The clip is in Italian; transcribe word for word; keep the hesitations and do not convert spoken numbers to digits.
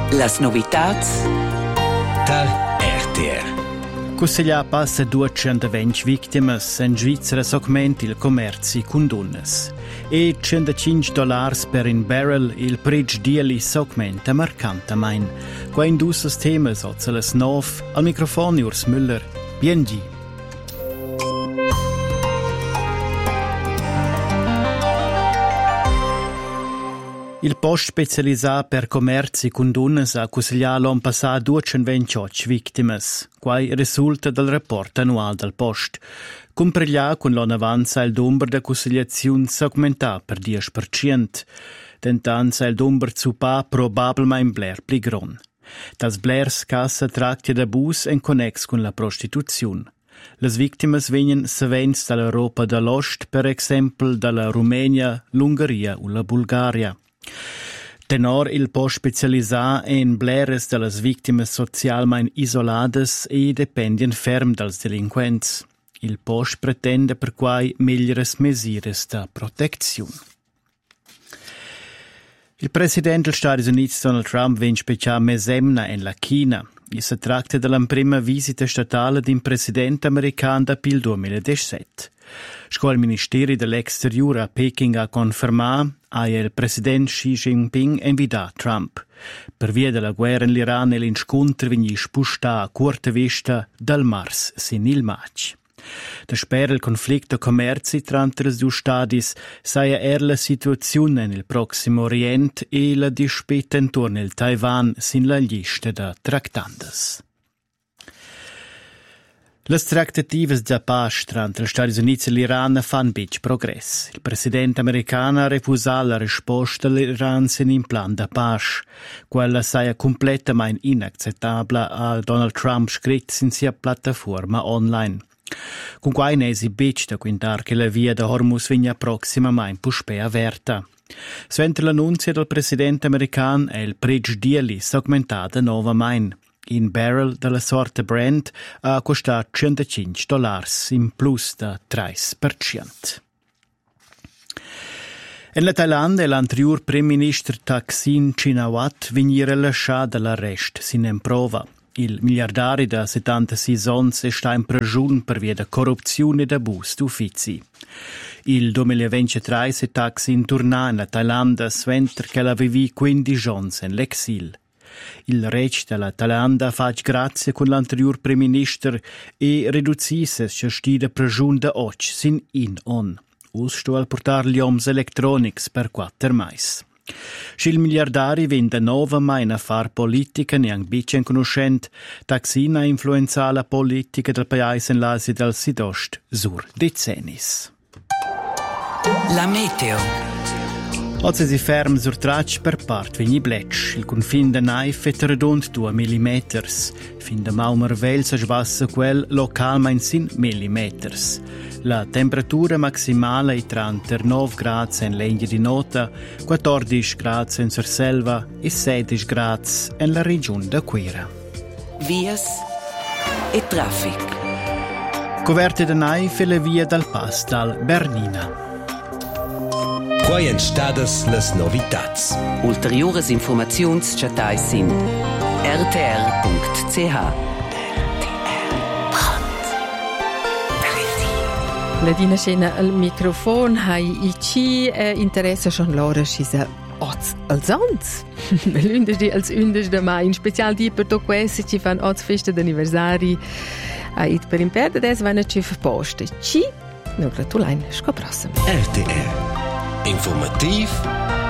Las novitats dal R T R. Cussiglia passa duecentoventi vittimas in Svizzera segmenti il commerci con donnes e centocinque dollars per un barrel il prezzo dieli segmenta marcantamein. Qua in due sistemi sozza las nov al microfono Urs Müller. Biengi. Il post specializzato per commerci con donnes ha consigliato l'anno passato duecentoventotto vittimas. Quai risulta dal rapporto annuale del post. Compreglia con l'anno avanza il numero di consigliazioni segmentato per dieci per cento. Tentanza il numero zu pa probabilmente bler pli gron. Das blers cassa tractia d'abus en connex con la prostituzione. Le vittime vengono savens dall'Europa dell'Ost, per esempio dalla Romania, l'Ungheria o la Bulgaria. Tenor il post specializzato in bleres delle vittime socialmente isolades e dipendien ferm dals delinquents. Il post pretende per quai migliores misures da protezione. Il presidente degli Stati Uniti Donald Trump viene speciale mesemna in la Cina. E si tratta della prima visita statale di un presidente americano dal duemiladiciassette. Scuol Ministeri dell'Exterior a Peking ha confermato che il presidente Xi Jinping invita Trump. Per via della guerra in Iran l'incontro viene spostato a corta vista dal mars sin il maggio. Da spera il conflitto commerci tra i due stati sia er la situazione nel Prossimo Oriente e la disputa intorno al Taiwan sin la lista da trattandas. Le trattative da pace tra gli Stati Uniti e l'Iran fanno bic progress. Il presidente americano ha refusato la risposta dell'Iran sin un plan da pace. Quella sia completamente inaccettabile a Donald Trump scritto in sia piattaforma online. Con quai ne si bic da quintar che la via da Hormuz vigna prossimamente puspea aperta. Svente l'annunzio del presidente americano è il prezzo dieli segmentato nuovamente. In barrel della sorta Brent ha costato centocinque dollars, in plus da tre per cento. In la Thailandia, l'anterior primo ministro Thaksin Shinawatra viene rilasciato dall'arresto sin in prova. Il miliardario da settantasei anni sta in prigione per via di corruzione ed abuso d'uffici. Il duemilaventitré si Thaksin tornò in la Thailandia mentre che aveva quindici anni in l'exil. Il re della Thailandia fa grazie con l'anterior primo ministro e riducisse la prigione da oggi sin in on. Usto al portare gli oms electronics per quattro mais. Il miliardario vende nuovamente a fare politica neanche bicen conoscente, Thaksin ha influenzato la politica del paese in l'Asia del Sud-Est sur decenni. La meteo. Oggi si ferma sur traccia per parte vigni blecci. Il confine da Naif è redondo due millimetri. Fin da Maumervel si sbassa quel localmente sin millimetri. La temperatura maximale è trentanove gradi in Legna di Nota, quattordici gradi in Surselva e sedici gradi nella regione da Quira. Vias e traffic. Coverte da Naif e le vie dal Pass dal Bernina. Quai en stadas las novitats. Ulteriores informazions chatai sin r t r punct c h. La dina scena al microfono hai i ci eh, interessa schon loro scisa oz als ons. L'undici als undici de mai in special di per to questi ci fan oz festa d'anniversari. Ai per imperde des vanno ci poste. Ci no gratulain scoprossam. R T R. Informativ